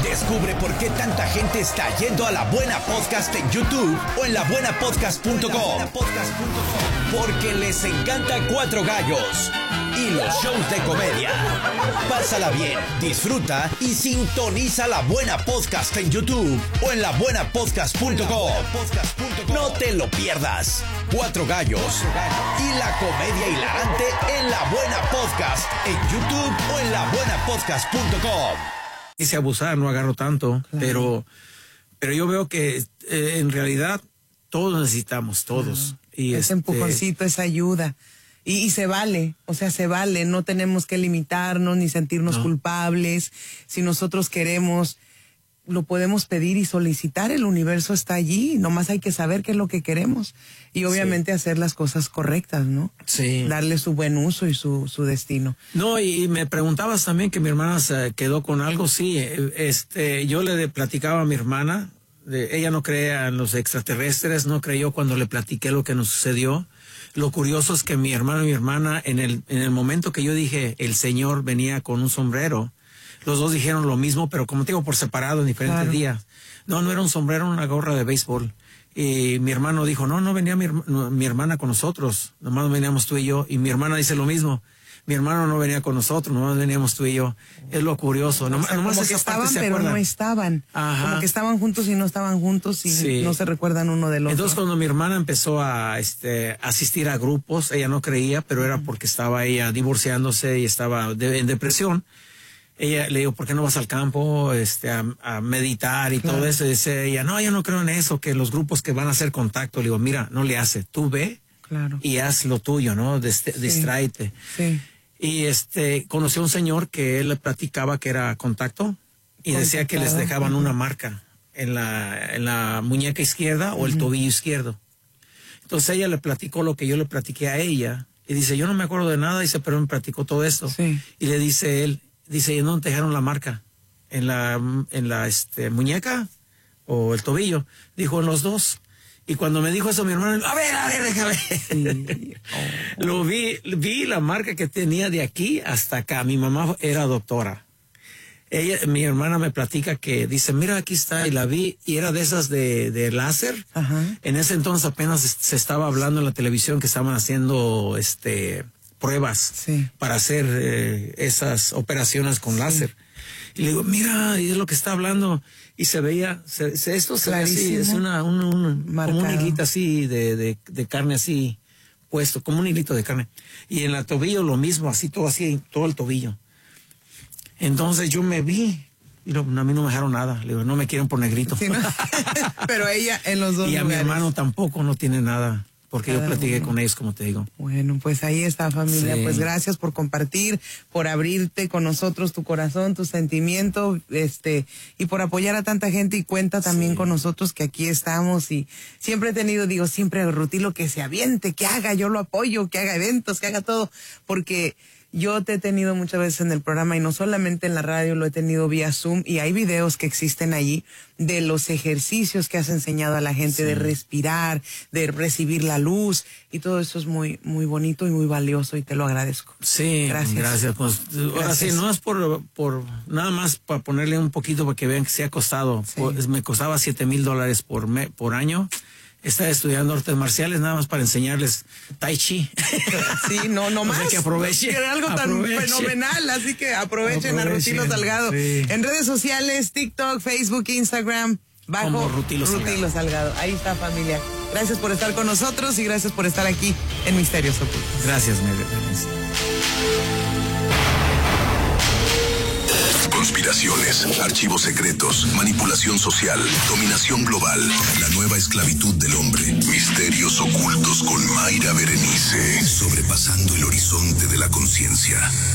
Descubre por qué tanta gente está yendo a La Buena Podcast en YouTube o en labuenapodcast.com. Porque les encanta Cuatro Gallos y los shows de comedia. Pásala bien, disfruta y sintoniza La Buena Podcast en YouTube o en labuenapodcast.com. No te lo pierdas. Cuatro Gallos y la comedia hilarante en La Buena Podcast en YouTube o en labuenapodcast.com. Quise abusar, no agarro tanto, claro. pero yo veo que en realidad todos necesitamos, todos. Y ese empujoncito, esa ayuda. Y se vale, o sea, se vale. No tenemos que limitarnos ni sentirnos culpables. Si nosotros queremos, lo podemos pedir y solicitar. El universo está allí. Nomás hay que saber qué es lo que queremos. Y obviamente hacer las cosas correctas, ¿no? Sí. Darle su buen uso y su destino. No, y me preguntabas también que mi hermana se quedó con algo. Sí, yo le platicaba a mi hermana. Ella no creía en los extraterrestres, no creyó cuando le platiqué lo que nos sucedió. Lo curioso es que mi hermano y mi hermana, en el momento que yo dije el Señor venía con un sombrero, los dos dijeron lo mismo, pero como te digo, por separado en diferentes días. No era un sombrero, una gorra de béisbol. Y mi hermano dijo, no venía mi hermana con nosotros, nomás veníamos tú y yo. Y mi hermana dice lo mismo. Mi hermano no venía con nosotros, nomás veníamos tú y yo. Es lo curioso. O sea, como que estaban, pero no estaban. Ajá. Como que estaban juntos y no estaban juntos y no se recuerdan uno del otro. Entonces, cuando mi hermana empezó a asistir a grupos, ella no creía, pero era porque estaba ella divorciándose y estaba en depresión. Ella le dijo, ¿por qué no vas al campo a meditar y todo eso? Y dice ella, no, yo no creo en eso, que los grupos que van a hacer contacto. Le digo, mira, no le hace, tú ve y haz lo tuyo, ¿no? Distráete. Sí. Y conoció a un señor que él le platicaba que era contacto y decía que les dejaban una marca en la muñeca izquierda o el tobillo izquierdo. Entonces ella le platicó lo que yo le platiqué a ella y dice, yo no me acuerdo de nada, dice, pero me platicó todo esto. Sí. Y le dice él, ¿y no te dejaron la marca? ¿En la muñeca o el tobillo? Dijo, en los dos. Y cuando me dijo eso mi hermano, a ver, déjame. Sí. Lo vi la marca que tenía de aquí hasta acá. Mi mamá era doctora. Mi hermana me platica que dice, mira, aquí está, y la vi, y era de esas de láser. Ajá. En ese entonces apenas se estaba hablando en la televisión que estaban haciendo pruebas para hacer esas operaciones con láser. Y le digo, mira, y es lo que está hablando. Y se veía, esto se ve así, es como un hilito así de carne así puesto, como un hilito de carne. Y en el tobillo lo mismo, así, todo el tobillo. Entonces yo me vi, y a mí no me dejaron nada. Le digo, no me quieren por negrito. Sí, ¿no? Pero ella en los dos y a lugares. Mi hermano tampoco no tiene nada. Porque yo platiqué con ellos, como te digo. Bueno, pues ahí está, familia. Sí. Pues gracias por compartir, por abrirte con nosotros tu corazón, tu sentimiento, y por apoyar a tanta gente, y cuenta también con nosotros que aquí estamos. Y siempre he tenido, siempre Rutilo que se aviente, que haga, yo lo apoyo, que haga eventos, que haga todo, porque yo te he tenido muchas veces en el programa y no solamente en la radio, lo he tenido vía Zoom, y hay videos que existen allí de los ejercicios que has enseñado a la gente de respirar, de recibir la luz, y todo eso es muy, muy bonito y muy valioso, y te lo agradezco. Sí, gracias. Pues, ahora sí, no es por nada más para ponerle un poquito para que vean que se ha costado. Sí. Me costaba $7,000 por año. Está estudiando artes marciales nada más para enseñarles tai chi. Sí, no más. O sea, que aprovechen. Era algo tan fenomenal, así que aprovechen a Rutilo Salgado. Sí. En redes sociales, TikTok, Facebook, Instagram, bajo Rutilo Salgado. Ahí está, familia. Gracias por estar con nosotros y gracias por estar aquí en Misterios Ocultos. Gracias, Conspiraciones, archivos secretos, manipulación social, dominación global, la nueva esclavitud del hombre, misterios ocultos con Mayra Berenice, sobrepasando el horizonte de la conciencia.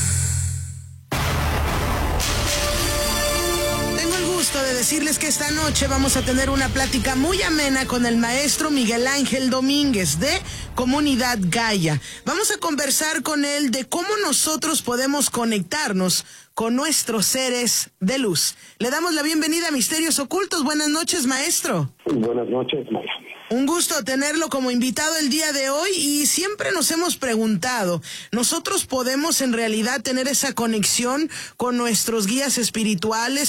Tengo el gusto de decirles que esta noche vamos a tener una plática muy amena con el maestro Miguel Ángel Domínguez de Comunidad Gaia. Vamos a conversar con él de cómo nosotros podemos conectarnos con nuestros seres de luz. Le damos la bienvenida a Misterios Ocultos. Buenas noches, maestro. Buenas noches, Mayra. Un gusto tenerlo como invitado el día de hoy, y siempre nos hemos preguntado, ¿nosotros podemos en realidad tener esa conexión con nuestros guías espirituales,